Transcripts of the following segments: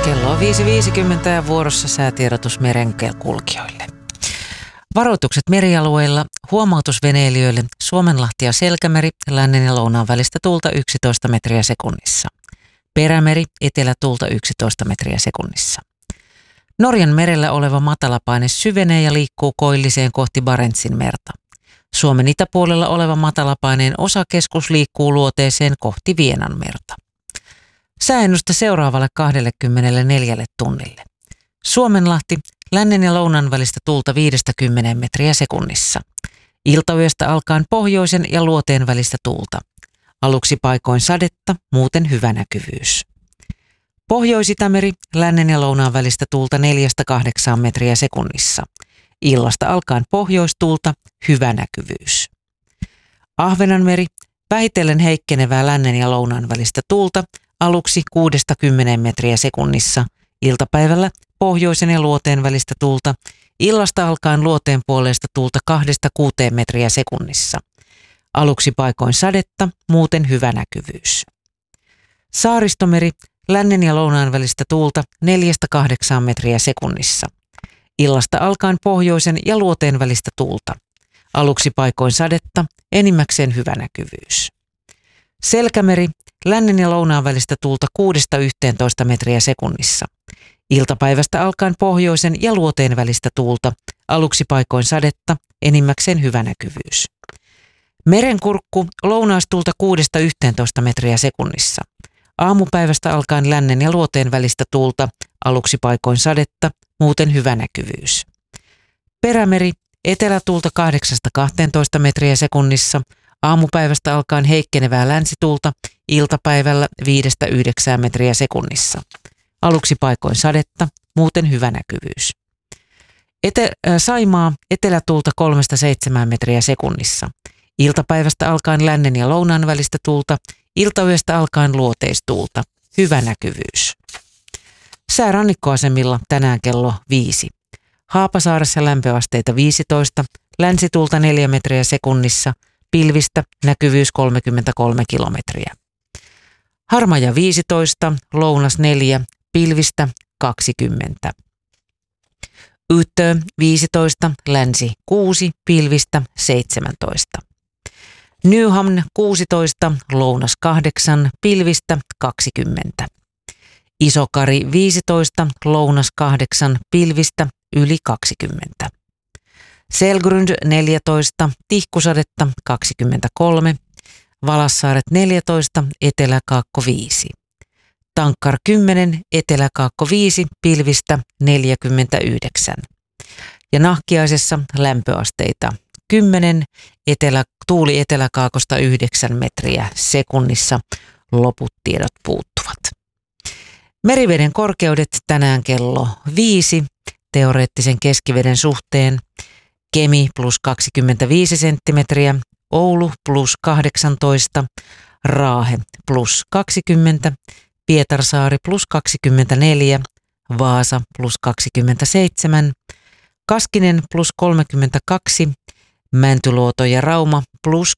Kello on 5.50 ja vuorossa säätiedotus merenkulkijoille. Varoitukset merialueilla, huomautus veneilijöille, Suomenlahti ja Selkämeri, lännen ja lounaan välistä tuulta 11 metriä sekunnissa. Perämeri, etelätuulta 11 metriä sekunnissa. Norjan merellä oleva matalapaine syvenee ja liikkuu koilliseen kohti Barentsin merta. Suomen itäpuolella oleva matalapaineen osakeskus liikkuu luoteeseen kohti Vienan merta. Sääennuste seuraavalle 24 tunnille. Suomenlahti, lännen ja lounan välistä tuulta 5-10 metriä sekunnissa. Iltayöstä alkaen pohjoisen ja luoteen välistä tuulta. Aluksi paikoin sadetta, muuten hyvä näkyvyys. Pohjois-Itämeri, lännen ja lounaan välistä tuulta 4-8 metriä sekunnissa. Illasta alkaen pohjoistuulta, hyvä näkyvyys. Ahvenanmeri, vähitellen heikkenevää lännen ja lounaan välistä tuulta, aluksi 6-10 metriä sekunnissa. Iltapäivällä pohjoisen ja luoteen välistä tuulta, illasta alkaen luoteen puolesta tuulta 2-6 metriä sekunnissa. Aluksi paikoin sadetta, muuten hyvä näkyvyys. Saaristomeri, lännen ja lounaan välistä tuulta 4-8 metriä sekunnissa. Illasta alkaen pohjoisen ja luoteen välistä tuulta. Aluksi paikoin sadetta, enimmäkseen hyvä näkyvyys. Selkämeri, lännen ja lounaan välistä tuulta 6-11 metriä sekunnissa. Iltapäivästä alkaen pohjoisen ja luoteen välistä tuulta. Aluksi paikoin sadetta, enimmäkseen hyvä näkyvyys. Merenkurkku, lounaastuulta 6-11 metriä sekunnissa. Aamupäivästä alkaen lännen ja luoteen välistä tuulta, aluksi paikoin sadetta, muuten hyvä näkyvyys. Perämeri, etelätuulta 8-12 metriä sekunnissa, aamupäivästä alkaen heikkenevää länsituulta, iltapäivällä 5-9 metriä sekunnissa. Aluksi paikoin sadetta, muuten hyvä näkyvyys. Saimaa, etelätuulta 3-7 metriä sekunnissa. Iltapäivästä alkaen lännen ja lounaan välistä tuulta, iltayöstä alkaen luoteistuulta, hyvä näkyvyys. Sää rannikkoasemilla tänään kello 5. Haapasaaressa lämpöasteita 15, länsituulta 4 metriä sekunnissa, pilvistä, näkyvyys 33 kilometriä. Harmaja 15, lounas 4, pilvistä 20. Yttö 15, länsi 6, pilvistä 17. Nyhamn 16, lounas 8, pilvistä 20. Isokari 15, lounas 8, pilvistä yli 20. Selgrund 14, tihkusadetta 23, Valassaaret 14, Etelä-Kaakko 5. Tankkar 10, Etelä-Kaakko 5, pilvistä 49. Ja Nahkiaisessa lämpöasteita 10, tuuli Etelä-Kaakosta 9 metriä sekunnissa, loput tiedot puuttuvat. Meriveden korkeudet tänään kello 5, teoreettisen keskiveden suhteen. Kemi plus 25 senttimetriä, Oulu plus 18, Raahe plus 20, Pietarsaari plus 24, Vaasa plus 27, Kaskinen plus 32, Mäntyluoto ja Rauma plus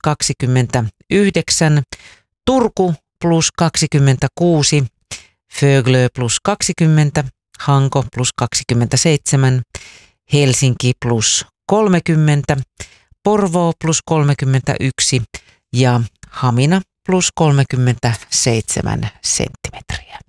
29, Turku plus 26, Föglö plus 20, Hanko plus 27, Helsinki plus 30, Porvoo plus 31 ja Hamina plus 37 senttimetriä.